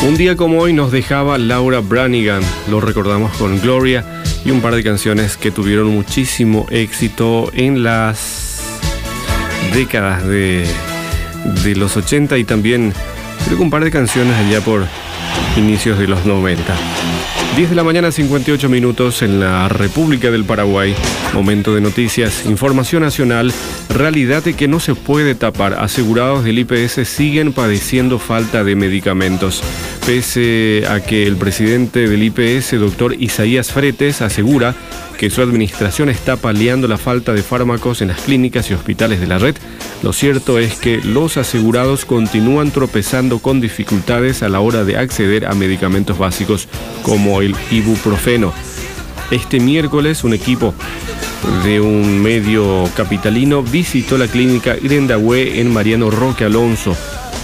Un día como hoy nos dejaba Laura Branigan, lo recordamos con Gloria y un par de canciones que tuvieron muchísimo éxito en las décadas de los 80 y también creo que un par de canciones allá por inicios de los 90. 10 de la mañana, 58 minutos en la República del Paraguay. Momento de noticias, información nacional, realidad que no se puede tapar. Asegurados del IPS siguen padeciendo falta de medicamentos. Pese a que el presidente del IPS, doctor Isaías Fretes, asegura que su administración está paliando la falta de fármacos en las clínicas y hospitales de la red, lo cierto es que los asegurados continúan tropezando con dificultades a la hora de acceder a medicamentos básicos como el ibuprofeno. Este miércoles, un equipo de un medio capitalino visitó la clínica Irendahue en Mariano Roque Alonso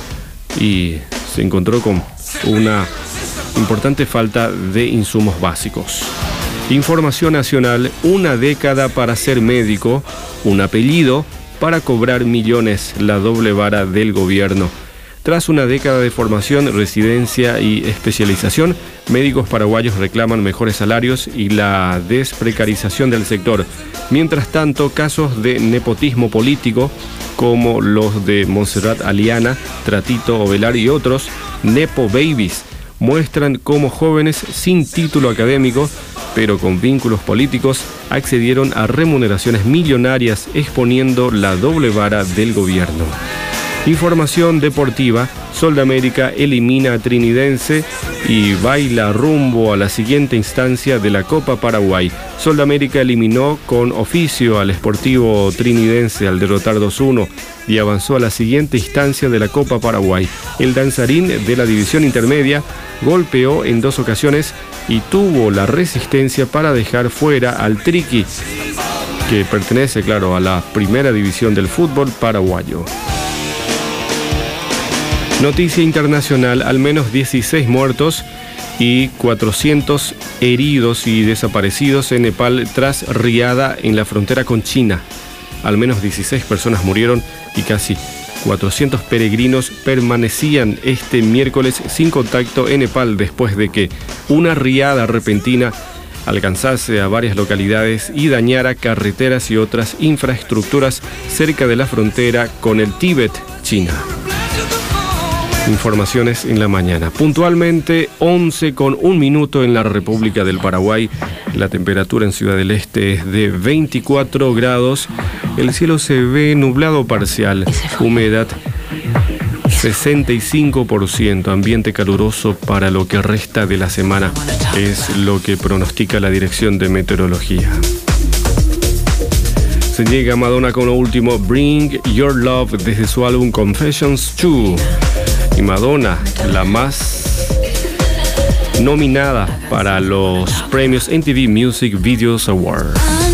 y se encontró con una importante falta de insumos básicos. Información nacional, una década para ser médico, un apellido para cobrar millones, la doble vara del gobierno. Tras una década de formación, residencia y especialización, médicos paraguayos reclaman mejores salarios y la desprecarización del sector. Mientras tanto, casos de nepotismo político, como los de Montserrat Aliana, Tratito Ovelar y otros, Nepo Babies, muestran cómo jóvenes sin título académico, pero con vínculos políticos, accedieron a remuneraciones millonarias exponiendo la doble vara del gobierno. Información deportiva, Sol de América elimina a Trinidense y baila rumbo a la siguiente instancia de la Copa Paraguay. Sol de América eliminó con oficio al Sportivo Trinidense al derrotar 2-1 y avanzó a la siguiente instancia de la Copa Paraguay. El danzarín de la división intermedia golpeó en 2 ocasiones y tuvo la resistencia para dejar fuera al Triqui, que pertenece, claro, a la primera división del fútbol paraguayo. Noticia internacional, al menos 16 muertos y 400 heridos y desaparecidos en Nepal tras riada en la frontera con China. Al menos 16 personas murieron y casi 400 peregrinos permanecían este miércoles sin contacto en Nepal después de que una riada repentina alcanzase a varias localidades y dañara carreteras y otras infraestructuras cerca de la frontera con el Tíbet, China. Informaciones en la mañana. Puntualmente 11:01 en la República del Paraguay. La temperatura en Ciudad del Este es de 24 grados. El cielo se ve nublado parcial. Humedad 65%. Ambiente caluroso para lo que resta de la semana. Es lo que pronostica la Dirección de Meteorología. Se llega a Madonna con lo último, Bring Your Love, desde su álbum Confessions 2. Y Madonna, la más nominada para los premios MTV Music Videos Awards.